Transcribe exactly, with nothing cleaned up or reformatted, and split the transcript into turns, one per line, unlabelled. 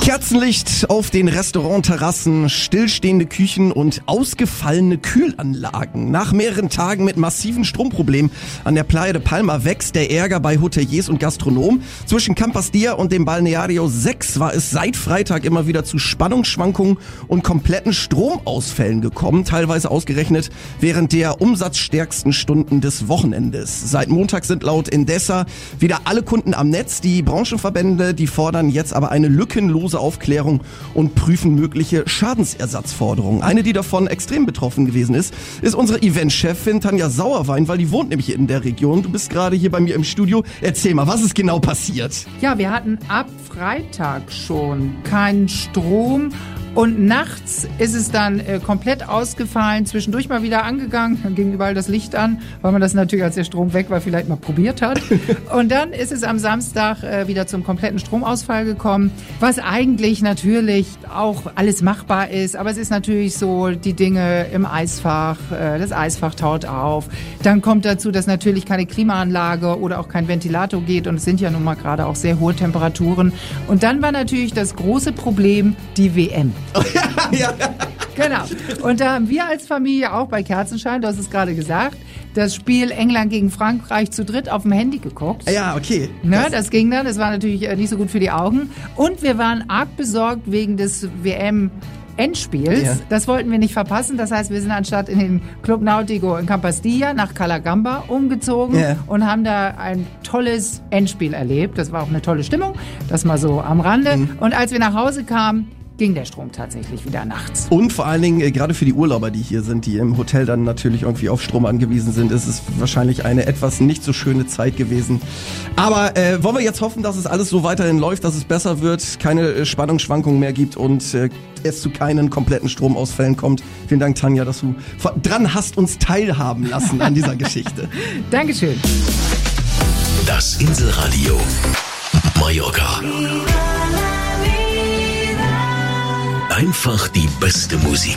Kerzenlicht auf den Restaurantterrassen, stillstehende Küchen und ausgefallene Kühlanlagen. Nach mehreren Tagen mit massiven Stromproblemen an der Playa de Palma wächst der Ärger bei Hoteliers und Gastronomen. Zwischen Campas Dia und dem Balneario sechs war es seit Freitag immer wieder zu Spannungsschwankungen und kompletten Stromausfällen gekommen, teilweise ausgerechnet während der umsatzstärksten Stunden des Wochenendes. Seit Montag sind laut Endesa wieder alle Kunden am Netz. Die Branchenverbände, die fordern jetzt aber eine lückenlose Aufklärung und prüfen mögliche Schadensersatzforderungen. Eine, die davon extrem betroffen gewesen ist, ist unsere Eventchefin Tanja Sauerwein, weil die wohnt nämlich in der Region. Du bist gerade hier bei mir im Studio. Erzähl mal, was ist genau passiert?
Ja, wir hatten ab Freitag schon keinen Strom. Und nachts ist es dann äh, komplett ausgefallen, zwischendurch mal wieder angegangen, dann ging überall das Licht an, weil man das natürlich, als der Strom weg war, vielleicht mal probiert hat. Und dann ist es am Samstag äh, wieder zum kompletten Stromausfall gekommen, was eigentlich natürlich auch alles machbar ist, aber es ist natürlich so, die Dinge im Eisfach, äh, das Eisfach taut auf. Dann kommt dazu, dass natürlich keine Klimaanlage oder auch kein Ventilator geht und es sind ja nun mal gerade auch sehr hohe Temperaturen. Und dann war natürlich das große Problem die W M.
ja, ja.
Genau. Und da haben wir als Familie auch bei Kerzenschein, du hast es gerade gesagt, das Spiel England gegen Frankreich zu dritt auf dem Handy geguckt.
Ja, okay.
Ne, das, das ging dann, das war natürlich nicht so gut für die Augen. Und wir waren arg besorgt wegen des W M Endspiels. Ja. Das wollten wir nicht verpassen. Das heißt, wir sind anstatt in den Club Nautico in Campas Dia nach Calagamba umgezogen ja. und haben da ein tolles Endspiel erlebt. Das war auch eine tolle Stimmung. Das mal so am Rande. Mhm. Und als wir nach Hause kamen, ging der Strom tatsächlich wieder nachts.
Und vor allen Dingen, äh, gerade für die Urlauber, die hier sind, die im Hotel dann natürlich irgendwie auf Strom angewiesen sind, ist es wahrscheinlich eine etwas nicht so schöne Zeit gewesen. Aber äh, wollen wir jetzt hoffen, dass es alles so weiterhin läuft, dass es besser wird, keine äh, Spannungsschwankungen mehr gibt und äh, es zu keinen kompletten Stromausfällen kommt. Vielen Dank, Tanja, dass du dran hast uns teilhaben lassen an dieser Geschichte.
Dankeschön.
Das Inselradio Mallorca. Einfach die beste Musik.